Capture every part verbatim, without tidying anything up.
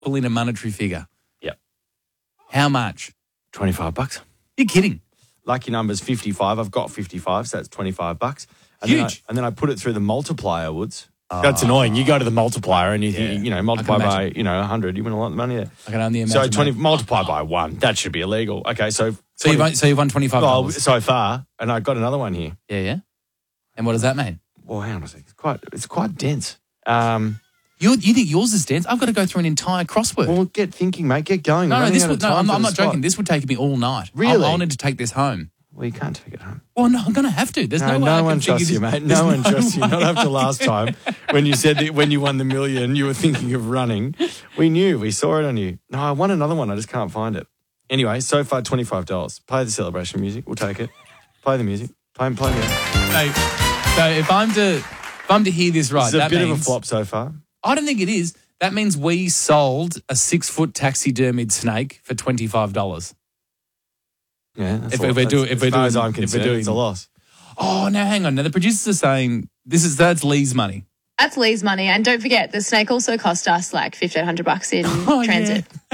pull in a monetary figure. Yep. How much? twenty-five bucks. You're kidding. Lucky number's fifty-five. I've got fifty-five, so that's twenty-five bucks. And Huge. Then I, and then I put it through the multiplier, Woods. Oh. That's annoying. You go to the multiplier and you think, Yeah. you know, multiply by, you know, one hundred. You win a lot of money there. I can only imagine. So twenty mate. multiply by one. That should be illegal. Okay, so... So you've, won, so you've won twenty-five dollars? Well, so far, and I got another one here. Yeah, yeah. And what does that mean? Well, hang on a second. It's quite, it's quite dense. Um, you you think yours is dense? I've got to go through an entire crossword. Well, get thinking, mate. Get going. No, We're no, running this out would, of no time I'm, for I'm the not spot. joking. This would take me all night. Really? I, I wanted to take this home. Well, you can't take it home. Well, no, I'm going to have to. There's no, No, way I no can one figure trusts you, this- mate. there's No one trusts you. way Not I after can- last time when you said that when you won the million, you were thinking of running. We knew. We saw it on you. No, I won another one. I just can't find it. Anyway, so far, twenty-five dollars. Play the celebration music. We'll take it. Play the music. Play, play the So, so if I'm to if I'm to hear this right, It's a that bit means of a flop so far. I don't think it is. That means we sold a six-foot taxidermied snake for twenty-five dollars. Yeah, that's If- all- if we're that's- doing- if as we're far doing- as I'm if we're concerned, doing- it's a loss. Oh, now hang on. Now the producers are saying this is that's Lee's money. That's Lee's money. And don't forget, the snake also cost us like fifteen hundred bucks in Oh, transit. yeah.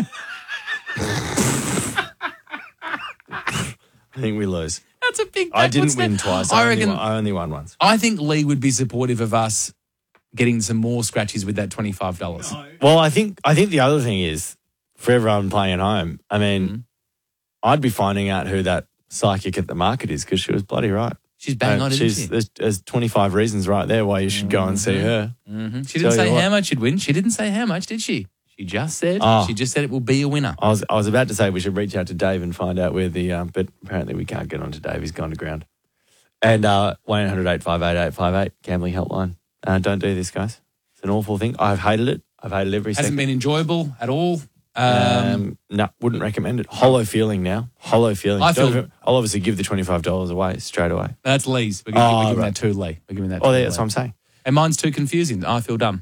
I think we lose. That's a big. I that- didn't what's that? win twice. I I, reckon. only won, I only won once. I think Lee would be supportive of us getting some more scratches with that twenty-five dollars. Well, I think I think the other thing is for everyone playing at home. I mean, Mm-hmm. I'd be finding out who that psychic at the market is because she was bloody right. She's bang Uh, on, isn't she's, she? There's, there's twenty-five reasons right there why you should go and see her. Mm-hmm. She Tell didn't say you what. how much you'd win. She didn't say how much, did she? She just said. Oh. She just said it will be a winner. I was I was about to say we should reach out to Dave and find out where the um, but apparently we can't get on to Dave. He's gone to ground. And uh, one eight hundred eight five eight eight five eight gambling helpline. Uh, don't do this, guys. It's an awful thing. I've hated it. I've hated every Hasn't second. been enjoyable at all. Um, Um, no, wouldn't recommend it. Hollow feeling now. Hollow feeling. I Don't feel- even- I'll obviously give the twenty-five dollars away straight away. that's Lee's. We're, gonna, Oh, we're giving right. that to Lee. We're giving that. Oh, to yeah, that's Lee. what I'm saying. And mine's too confusing. I feel dumb.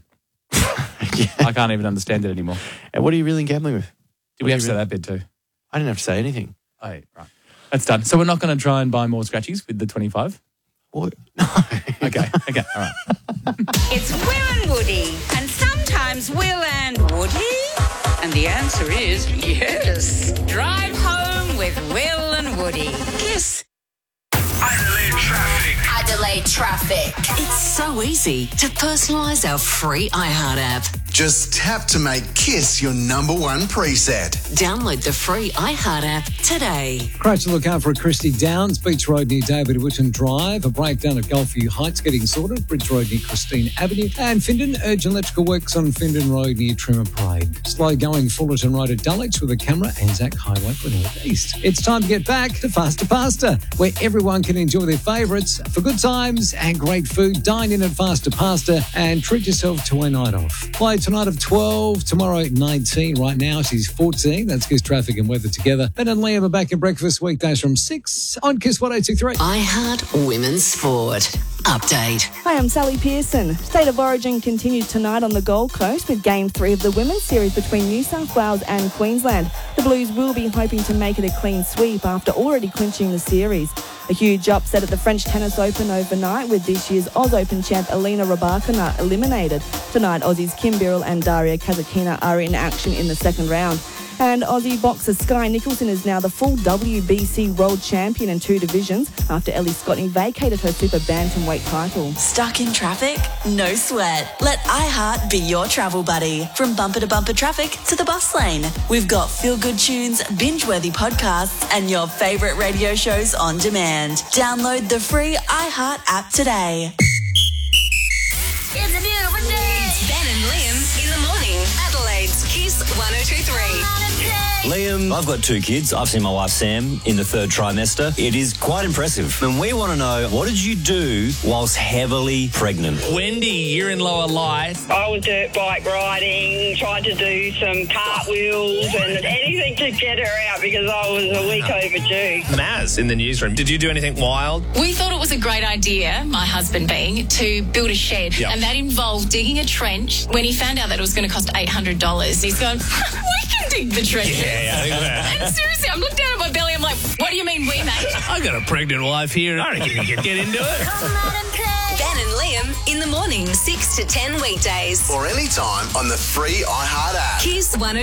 I can't even understand it anymore. And what are you really gambling with? Did What we do have to you say really- that bit too? I didn't have to say anything. Oh, right. That's done. So we're not going to try and buy more scratchies with the twenty-five? What? No. Okay. Okay. All right. It's Will and Woody, and sometimes Will and Woody. And the answer is yes. Drive home with Will and Woody. Kiss. Adelaide traffic. Adelaide traffic. It's so easy to personalise our free iHeart app. Just tap to make Kiss your number one preset. Download the free iHeart app today. Great to look out for Christie Downs, Beach Road near David Whitten Drive, a breakdown at Gulfview Heights getting sorted, Bridge Road near Christine Avenue, and Findon, urgent electrical works on Findon Road near Trimmer Parade. Slow going Fullerton Road at Dulwich with a camera, Anzac Highway for North East. It's time to get back to Faster Pasta, where everyone can enjoy their favourites. For good times and great food, dine in at Faster Pasta and treat yourself to a night off. Play tonight of twelve, tomorrow at nineteen. Right now she's fourteen. That's Kiss Traffic and Weather together. Ben and Liam are back in breakfast weekdays from six on Kiss one oh two three. iHeart Women's Sport. Update. Hi, I'm Sally Pearson. State of Origin continued tonight on the Gold Coast with Game three of the Women's Series between New South Wales and Queensland. The Blues will be hoping to make it a clean sweep after already clinching the series. A huge upset at the French Tennis Open overnight with this year's Oz Open champ Elena Rybakina eliminated. Tonight, Aussies Kim Birrell and Daria Kazatkina are in action in the second round. And Aussie boxer Sky Nicholson is now the full W B C world champion in two divisions after Ellie Scotney vacated her super bantamweight title. Stuck in traffic? No sweat. Let iHeart be your travel buddy. From bumper to bumper traffic to the bus lane. We've got feel-good tunes, binge-worthy podcasts, and your favourite radio shows on demand. Download the free iHeart app today. It's a beautiful day. It's Ben and Liam in the morning. Adelaide's Kiss one oh two three. Liam, I've got two kids. I've seen my wife Sam in the third trimester. It is quite impressive. And we want to know, what did you do whilst heavily pregnant? Wendy, you're in lower light. I was dirt bike riding, tried to do some cartwheels and anything to get her out because I was a week overdue. Maz in the newsroom. Did you do anything wild? We thought it was a great idea, my husband being, to build a shed. Yep. And that involved digging a trench. When he found out that it was going to cost eight hundred dollars, he's gone, we can dig the trench. Yeah, yeah, I think that. And seriously, I'm looking down at my belly, I'm like, what do you mean we, mate? I got a pregnant wife here. I reckon you could get into it. Ben and Liam in the morning, six to ten weekdays. Or anytime on the free iHeart app. Kiss one oh